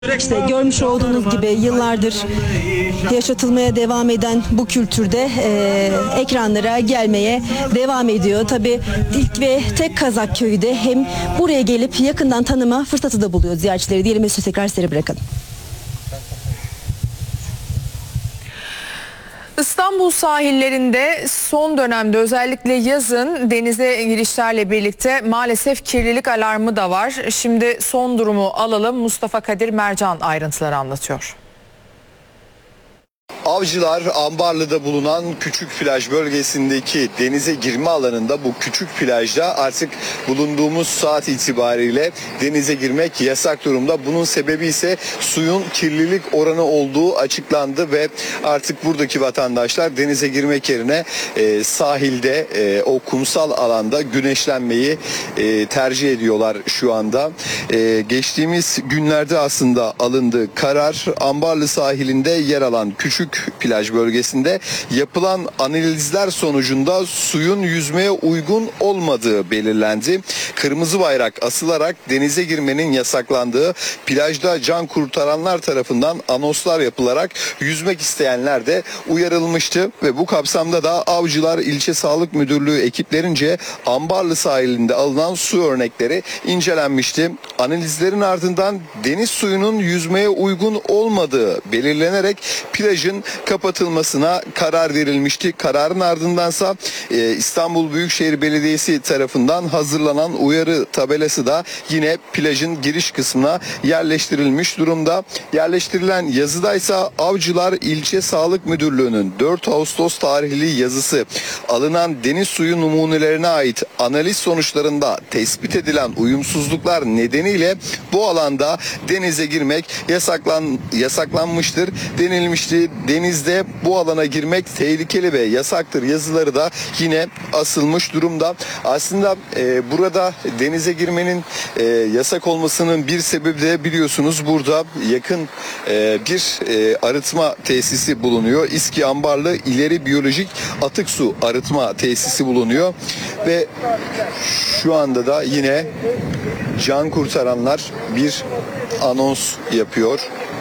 İşte görmüş olduğunuz gibi yıllardır yaşatılmaya devam eden bu kültürde ekranlara gelmeye devam ediyor. Tabii ilk ve tek Kazak köyü de hem buraya gelip yakından tanıma fırsatı da buluyor ziyaretçileri diyelim ve sözü tekrar size bırakalım. İstanbul sahillerinde son dönemde özellikle yazın denize girişlerle birlikte maalesef kirlilik alarmı da var. Şimdi son durumu alalım. Mustafa Kadir Mercan ayrıntıları anlatıyor. Avcılar Ambarlı'da bulunan küçük plaj bölgesindeki denize girme alanında, bu küçük plajda artık bulunduğumuz saat itibariyle denize girmek yasak durumda. Bunun sebebi ise suyun kirlilik oranı olduğu açıklandı ve artık buradaki vatandaşlar denize girmek yerine sahilde o kumsal alanda güneşlenmeyi tercih ediyorlar şu anda. Geçtiğimiz günlerde aslında alındı karar. Ambarlı sahilinde yer alan küçük plaj bölgesinde yapılan analizler sonucunda suyun yüzmeye uygun olmadığı belirlendi. Kırmızı bayrak asılarak denize girmenin yasaklandığı, plajda can kurtaranlar tarafından anonslar yapılarak yüzmek isteyenler de uyarılmıştı ve bu kapsamda da Avcılar İlçe Sağlık Müdürlüğü ekiplerince Ambarlı sahilinde alınan su örnekleri incelenmişti. Analizlerin ardından deniz suyunun yüzmeye uygun olmadığı belirlenerek plajın kapatılmasına karar verilmişti. Kararın ardındansa İstanbul Büyükşehir Belediyesi tarafından hazırlanan uyarı tabelası da yine plajın giriş kısmına yerleştirilmiş durumda. Yerleştirilen yazıdaysa Avcılar İlçe Sağlık Müdürlüğü'nün 4 Ağustos tarihli yazısı alınan deniz suyu numunelerine ait analiz sonuçlarında tespit edilen uyumsuzluklar nedeniyle bu alanda denize girmek yasaklanmıştır denilmişti. Denizde bu alana girmek tehlikeli ve yasaktır yazıları da yine asılmış durumda. Aslında burada denize girmenin yasak olmasının bir sebebi de biliyorsunuz burada yakın bir arıtma tesisi bulunuyor. İSKİ Ambarlı İleri Biyolojik Atık Su Arıtma Tesisi bulunuyor ve şu anda da yine can kurtaranlar bir anons yapıyor.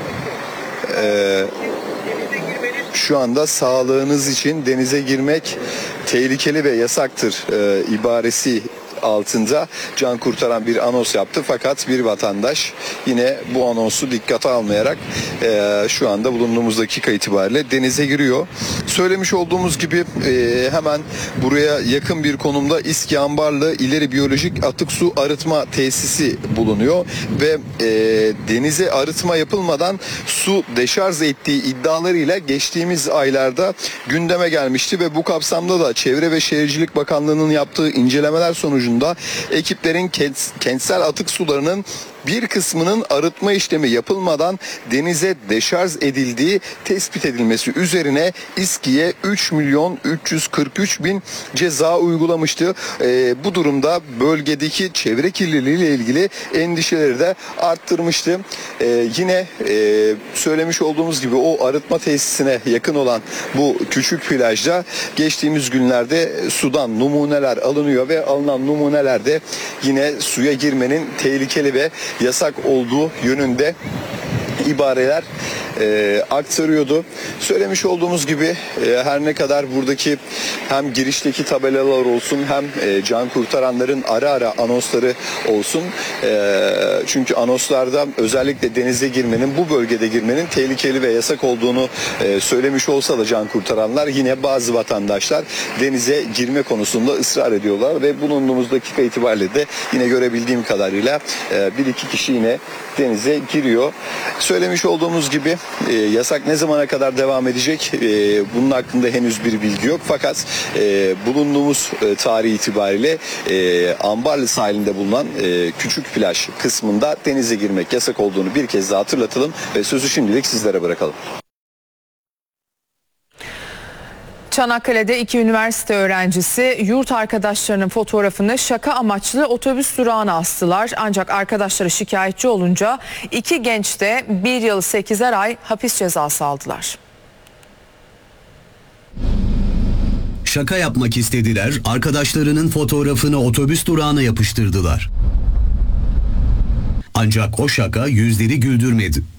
Şu anda sağlığınız için denize girmek tehlikeli ve yasaktır ibaresi altında can kurtaran bir anons yaptı. Fakat bir vatandaş yine bu anonsu dikkate almayarak şu anda bulunduğumuz dakika itibariyle denize giriyor. Söylemiş olduğumuz gibi hemen buraya yakın bir konumda İSKİ Ambarlı İleri Biyolojik Atık Su Arıtma Tesisi bulunuyor ve denize arıtma yapılmadan su deşarj ettiği iddialarıyla geçtiğimiz aylarda gündeme gelmişti ve bu kapsamda da Çevre ve Şehircilik Bakanlığı'nın yaptığı incelemeler sonucunda ekiplerin kentsel atık sularının bir kısmının arıtma işlemi yapılmadan denize deşarj edildiği tespit edilmesi üzerine İSKİ'ye 3.343.000 ceza uygulamıştı. Bu durumda bölgedeki çevre kirliliği ile ilgili endişeleri de arttırmıştı. Yine söylemiş olduğumuz gibi o arıtma tesisine yakın olan bu küçük plajda geçtiğimiz günlerde sudan numuneler alınıyor ve alınan numunelerde yine suya girmenin tehlikeli ve yasak olduğu yönünde ibareler aktarıyordu. Söylemiş olduğumuz gibi her ne kadar buradaki hem girişteki tabelalar olsun hem can kurtaranların ara ara anonsları olsun. Çünkü anonslarda özellikle denize girmenin, bu bölgede girmenin tehlikeli ve yasak olduğunu söylemiş olsa da can kurtaranlar, yine bazı vatandaşlar denize girme konusunda ısrar ediyorlar ve bulunduğumuz dakika itibariyle de yine görebildiğim kadarıyla bir iki kişi yine denize giriyor. Söylemiş olduğumuz gibi yasak ne zamana kadar devam edecek? Bunun hakkında henüz bir bilgi yok. Fakat bulunduğumuz tarih itibariyle Ambarlı sahilinde bulunan küçük plaj kısmında denize girmek yasak olduğunu bir kez daha hatırlatalım ve sözü şimdilik sizlere bırakalım. Çanakkale'de 2 üniversite öğrencisi yurt arkadaşlarının fotoğrafını şaka amaçlı otobüs durağına astılar. Ancak arkadaşları şikayetçi olunca 2 genç de 1 yıl 8'er ay hapis cezası aldılar. Şaka yapmak istediler, arkadaşlarının fotoğrafını otobüs durağına yapıştırdılar. Ancak o şaka yüzleri güldürmedi.